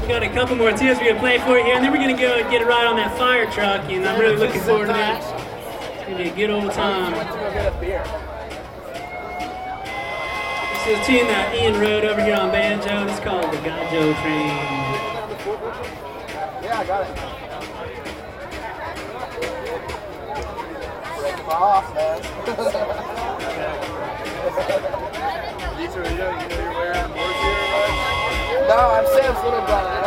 got a couple more tunes we're going to play for you here, and then we're going to go and get a ride on that fire truck, and I'm really looking forward to that. It's going to be a good old time. This is a tune that Ian wrote over here on banjo. It's called the Gajo Train. Yeah, I got it. Break them off, man. You know you're wearing boards here, right? No, I'm Sam's little brother.